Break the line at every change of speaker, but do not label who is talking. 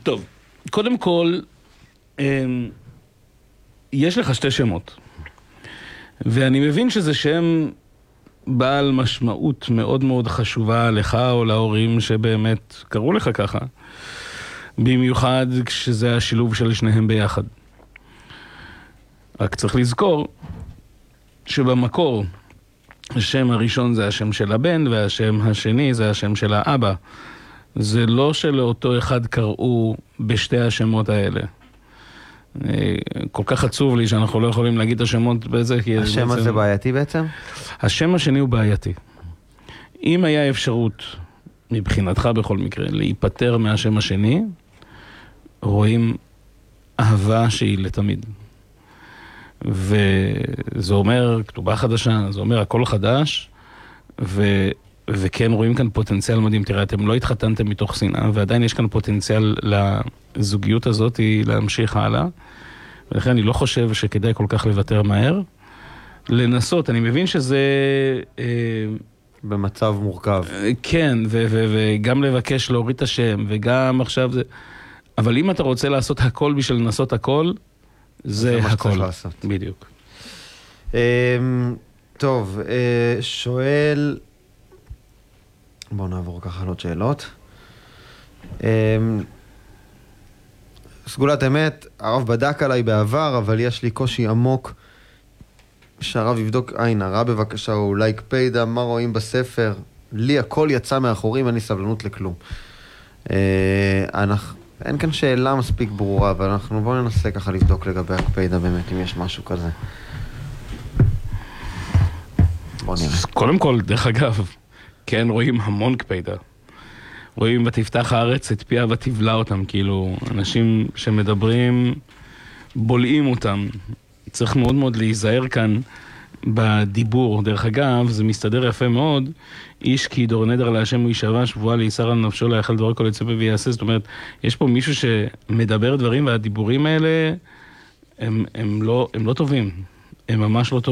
טוב, קודם כל, יש לך שתי שמות. ואני מבין שזה שם בעל משמעות מאוד מאוד חשובה לך או להורים שבאמת קראו לך ככה. במיוחד כשזה השילוב של שניהם ביחד. רק צריך לזכור שבמקור השם הראשון זה השם של הבן והשם השני זה השם של האבא. זה לא שלאותו אחד קראו בשתי השמות האלה. כל כך עצוב לי שאנחנו לא יכולים להגיד את השמות בזה.
השם הזה בעייתי בעצם?
השם השני הוא בעייתי. אם היה אפשרות, מבחינתך בכל מקרה, להיפטר מהשם השני, רואים אהבה שהיא לתמיד. וזה אומר כתובה חדשה, זה אומר הכל חדש, וכן רואים כאן פוטנציאל מדהים. תראה, אתם לא התחתנתם מתוך שנאה, ועדיין יש כאן פוטנציאל לזוגיות הזאת להמשיך הלאה, ולכן אני לא חושב שכדאי כל כך לוותר מהר. לנסות, אני מבין שזה
במצב מורכב.
כן, וגם לבקש להוריד את השם, וגם עכשיו זה... אבל אם אתה רוצה לעשות הכל בשביל לנסות הכל, זה הכל. בדיוק.
טוב, שואל... בואו נעבור ככה עוד שאלות. סגולת אמת, הרב בדק עליי בעבר, אבל יש לי קושי עמוק שהרב יבדוק עין הרע בבקשה, או אולי קפידה, מה רואים בספר? לי הכל יצא מאחורים, אין לי סבלנות לכלום. אין כאן שאלה מספיק ברורה, אבל בואו ננסה ככה לבדוק לגבי הקפידה באמת, אם יש משהו כזה. בואו נראה.
קודם כל, דרך אגב, כן רואים המון קפידה. רואים ותפתח הארץ את פיה ותבלע אותם, כאילו אנשים שמדברים בולעים אותם. צריך מאוד מאוד להיזהר כאן בדיבור. דרך אגב, זה מסתדר יפה מאוד. איש כי ידור נדר להשם הוא ישבע שבועה לישר על נפשו לא יאכל דברי כל יצפה ויעשה. זאת אומרת, יש פה מישהו שמדבר דברים והדיבורים האלה הם לא טובים. הם ממש לא טובים.